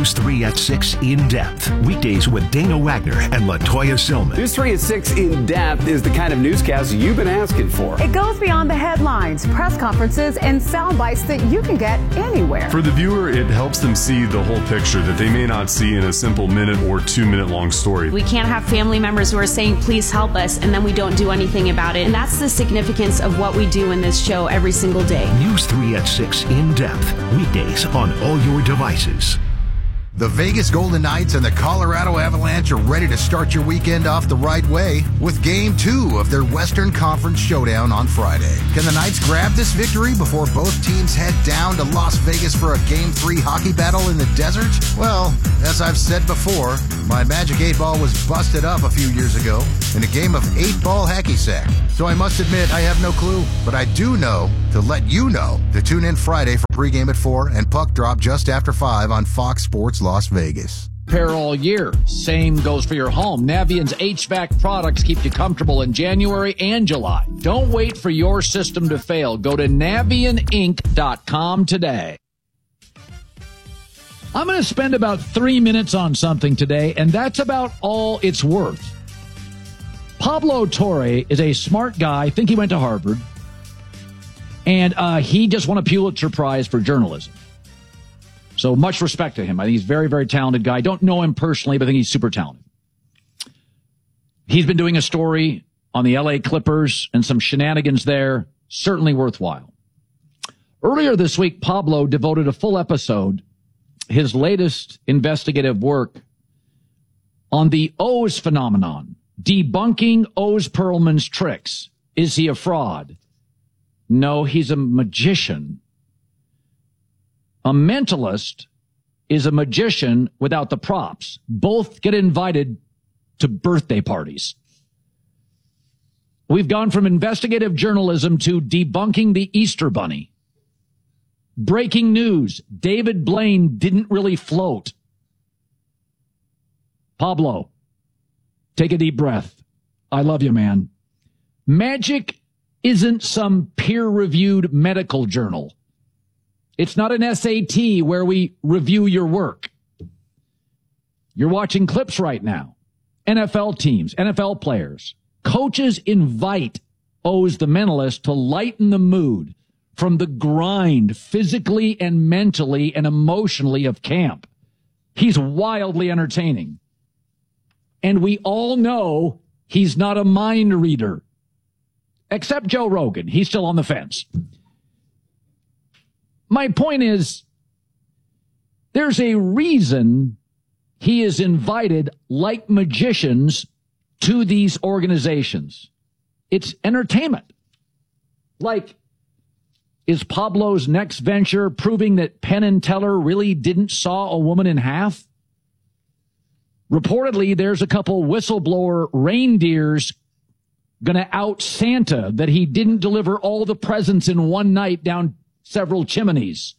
News three at six In Depth. Weekdays with Dana Wagner and LaToya Silman. News three at six In Depth is the kind of newscast you've been asking for. It goes beyond the headlines, press conferences, and sound bites that you can get anywhere. For the viewer, it helps them see the whole picture that they may not see in a simple minute or two minute long story. We can't have family members who are saying, please help us, and then we don't do anything about it. And that's the significance of what we do in this show every single day. News three at six In Depth. Weekdays on all your devices. The Vegas Golden Knights and the Colorado Avalanche are ready to start your weekend off the right way with Game two of their Western Conference Showdown on Friday. Can the Knights grab this victory before both teams head down to Las Vegas for a Game three hockey battle in the desert? Well, as I've said before, my Magic eight Ball was busted up a few years ago in a game of eight ball hacky sack. So I must admit I have no clue, but I do know to let you know to tune in Friday for pregame at four and puck drop just after five on Fox Sports Las Vegas. Repair all year. Same goes for your home. Navient's H V A C products keep you comfortable in January and July. Don't wait for your system to fail. Go to Navient Inc dot com today. I'm going to spend about three minutes on something today, and that's about all it's worth. Pablo Torre is a smart guy. I think he went to Harvard. And uh, he just won a Pulitzer Prize for journalism. So much respect to him. I think he's a very, very talented guy. I don't know him personally, but I think he's super talented. He's been doing a story on the L A Clippers and some shenanigans there. Certainly worthwhile. Earlier this week, Pablo devoted a full episode, his latest investigative work, on the Oz phenomenon, debunking Oz Perlman's tricks. Is he a fraud? No, he's a magician. A mentalist is a magician without the props. Both get invited to birthday parties. We've gone from investigative journalism to debunking the Easter Bunny. Breaking news. David Blaine didn't really float. Pablo, take a deep breath. I love you, man. Magic isn't some peer-reviewed medical journal. It's not an S A T where we review your work. You're watching clips right now. N F L teams, N F L players, coaches invite Oz the Mentalist to lighten the mood from the grind physically and mentally and emotionally of camp. He's wildly entertaining. And we all know he's not a mind reader. Except Joe Rogan. He's still on the fence. My point is, there's a reason he is invited like magicians to these organizations. It's entertainment. Like, is Pablo's next venture proving that Penn and Teller really didn't saw a woman in half? Reportedly, there's a couple whistleblower reindeers going to out Santa that he didn't deliver all the presents in one night down several chimneys.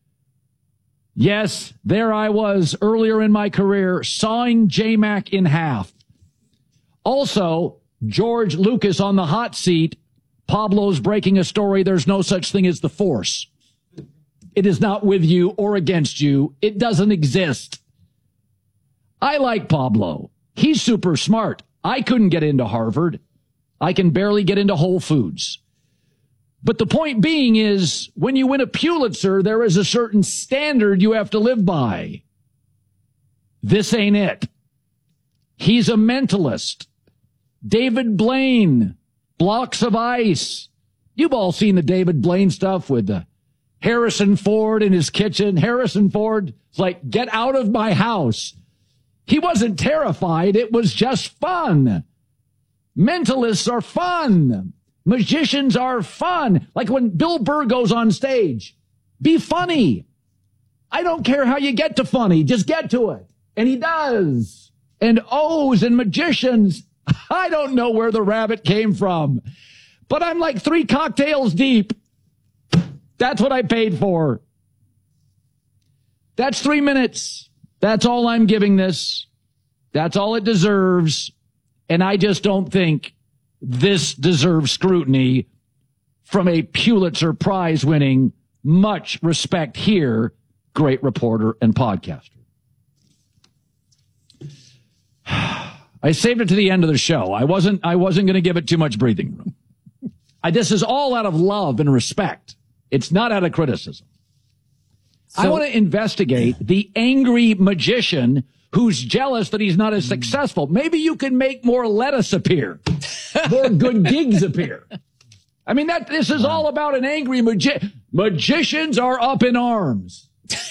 Yes, there I was earlier in my career sawing J-Mac in half. Also, George Lucas on the hot seat. Pablo's breaking a story. There's no such thing as the Force. It is not with you or against you. It doesn't exist. I like Pablo. He's super smart. I couldn't get into Harvard. I can barely get into Whole Foods. But the point being is, when you win a Pulitzer, there is a certain standard you have to live by. This ain't it. He's a mentalist. David Blaine, Blocks of Ice. You've all seen the David Blaine stuff with the Harrison Ford in his kitchen. Harrison Ford is like, get out of my house. He wasn't terrified. It was just fun. Mentalists are fun. Magicians are fun. Like when Bill Burr goes on stage, be funny. I don't care how you get to funny. Just get to it. And he does. And O's and magicians, I don't know where the rabbit came from, but I'm like three cocktails deep. That's what I paid for. That's three minutes. That's all I'm giving this. That's all it deserves. And I just don't think this deserves scrutiny from a Pulitzer Prize winning, much respect here, great reporter and podcaster. I saved it to the end of the show. I wasn't, I wasn't going to give it too much breathing room. I, this is all out of love and respect. It's not out of criticism. So, I want to investigate the angry magician who's jealous that he's not as successful. Maybe you can make more lettuce appear, more good gigs appear. I mean, that this is all about an angry magi- magicians are up in arms.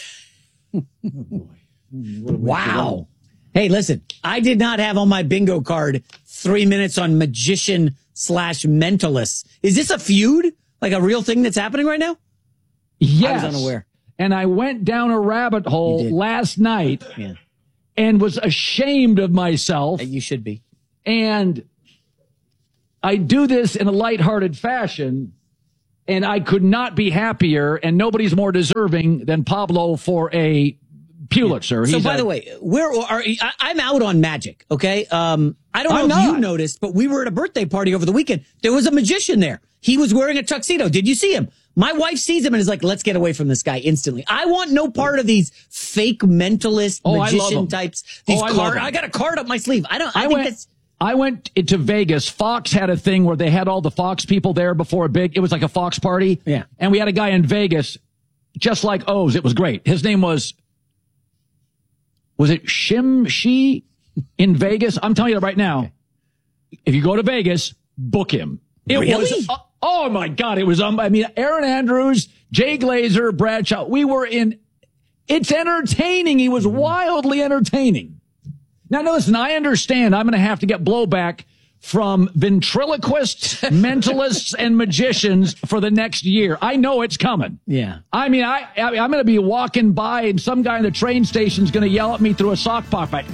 Wow. Hey, listen, I did not have on my bingo card three minutes on magician slash mentalist. Is this a feud? Like a real thing that's happening right now? Yes. I was unaware. And I went down a rabbit hole last night yeah. and was ashamed of myself. You should be. And I do this in a lighthearted fashion, and I could not be happier, and nobody's more deserving than Pablo for a Pulitzer. So, He's by a, the way, where are I, I'm out on magic, okay? Um, I don't know I'm if not. you noticed, but we were at a birthday party over the weekend. There was a magician there. He was wearing a tuxedo. Did you see him? My wife sees him and is like, let's get away from this guy instantly. I want no part of these fake mentalist Oh, I love magician them. types. These Oh, I love card, them. I got a card up my sleeve. I don't, I, I think went, that's, I went to Vegas. Fox had a thing where they had all the Fox people there before a big, it was like a Fox party. Yeah. And we had a guy in Vegas, just like O's. It was great. His name was, was it Shim Shi in Vegas? I'm telling you right now, if you go to Vegas, book him. It Really? was, uh, oh my God. It was, um, I mean, Aaron Andrews, Jay Glazer, Bradshaw, we were in, it's entertaining. He was wildly entertaining. Now, now listen, I understand I'm going to have to get blowback from ventriloquists, mentalists, and magicians for the next year. I know it's coming. yeah. I mean, I, I I'm going to be walking by, and some guy in the train station is going to yell at me through a sock puppet.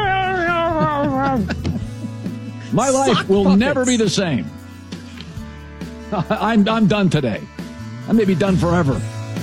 My life Sock will puppets. never be the same. I'm I'm done today. I may be done forever.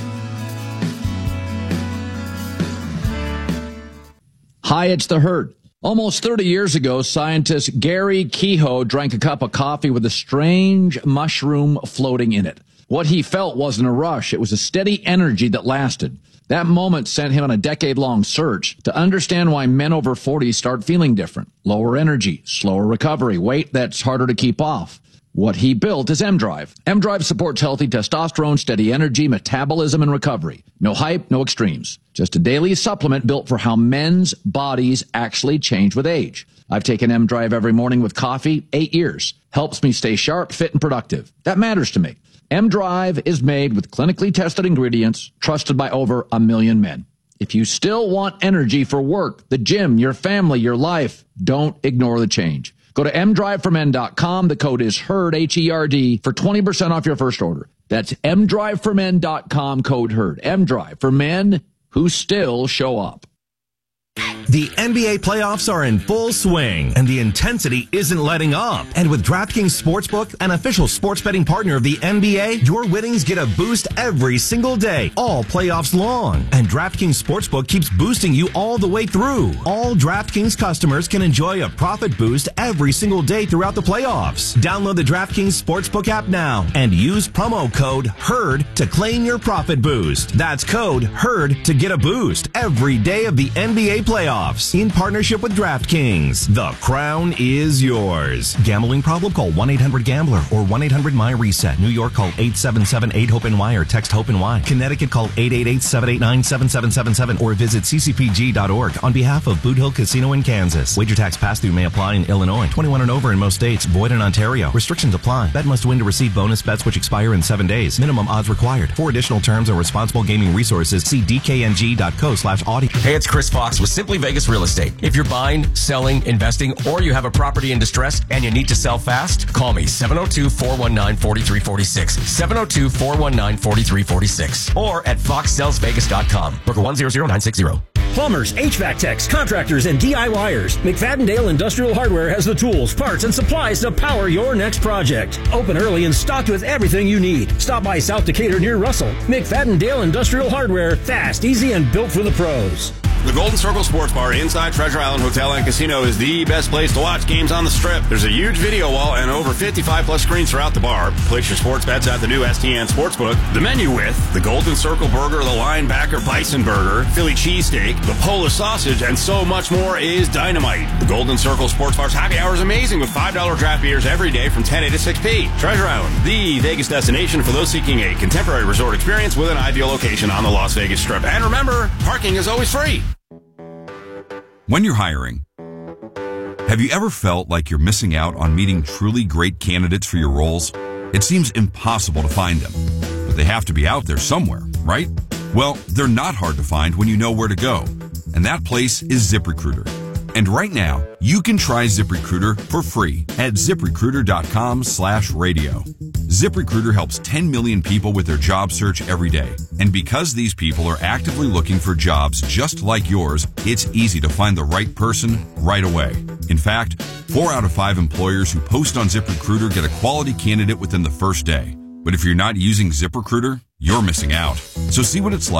Hi, it's the Herd. Almost thirty years ago, scientist Gary Kehoe drank a cup of coffee with a strange mushroom floating in it. What he felt wasn't a rush. It was a steady energy that lasted. That moment sent him on a decade-long search to understand why men over forty start feeling different. Lower energy, slower recovery, weight that's harder to keep off. What he built is M-Drive. M-Drive supports healthy testosterone, steady energy, metabolism, and recovery. No hype, no extremes. Just a daily supplement built for how men's bodies actually change with age. I've taken M-Drive every morning with coffee, eight years. Helps me stay sharp, fit, and productive. That matters to me. M-Drive is made with clinically tested ingredients, trusted by over a million men. If you still want energy for work, the gym, your family, your life, don't ignore the change. Go to m drive for men dot com. The code is HERD, H E R D, for twenty percent off your first order. That's m drive for men dot com, code HERD. M-Drive for men who still show up. The N B A playoffs are in full swing, and the intensity isn't letting up. And with DraftKings Sportsbook, an official sports betting partner of the N B A, your winnings get a boost every single day, all playoffs long. And DraftKings Sportsbook keeps boosting you all the way through. All DraftKings customers can enjoy a profit boost every single day throughout the playoffs. Download the DraftKings Sportsbook app now and use promo code HERD to claim your profit boost. That's code HERD to get a boost every day of the N B A playoffs. In partnership with DraftKings, the crown is yours. Gambling problem? Call one eight hundred gambler or one eight hundred my reset. New York, call eight seven seven eight hope N Y or text HOPE-NY. Connecticut, call eight eight eight seven eight nine seven seven seven seven or visit c c p g dot org on behalf of Boot Hill Casino in Kansas. Wager tax pass-through may apply in Illinois. twenty-one and over in most states. Void in Ontario. Restrictions apply. Bet must win to receive bonus bets which expire in seven days. Minimum odds required. For additional terms and responsible gaming resources, see d k n g dot co slash audio. Hey, it's Chris Fox with Simply Vegas Real Estate. If you're buying, selling, investing, or you have a property in distress and you need to sell fast, call me seven oh two, four one nine, four three four six, seven oh two, four one nine, four three four six, or at fox sells vegas dot com. Broker one zero zero nine six zero. Plumbers, H V A C techs, contractors, and DIYers. McFadden-Dale Industrial Hardware has the tools, parts, and supplies to power your next project. Open early and stocked with everything you need. Stop by South Decatur near Russell. McFadden-Dale Industrial Hardware. Fast, easy, and built for the pros. The Golden Circle Sports Bar inside Treasure Island Hotel and Casino is the best place to watch games on the Strip. There's a huge video wall and over fifty-five plus screens throughout the bar. Place your sports bets at the new S T N Sportsbook. The menu with the Golden Circle Burger, the Linebacker Bison Burger, Philly Cheesesteak, the Polish Sausage, and so much more is dynamite. The Golden Circle Sports Bar's happy hour is amazing with five dollar draft beers every day from ten a to six p. Treasure Island, the Vegas destination for those seeking a contemporary resort experience with an ideal location on the Las Vegas Strip. And remember, parking is always free. When you're hiring, have you ever felt like you're missing out on meeting truly great candidates for your roles? It seems impossible to find them, but they have to be out there somewhere, right? Well, they're not hard to find when you know where to go, and that place is ZipRecruiter. And right now, you can try ZipRecruiter for free at ZipRecruiter.com slash radio. ZipRecruiter helps ten million people with their job search every day. And because these people are actively looking for jobs just like yours, it's easy to find the right person right away. In fact, four out of five employers who post on ZipRecruiter get a quality candidate within the first day. But if you're not using ZipRecruiter, you're missing out. So see what it's like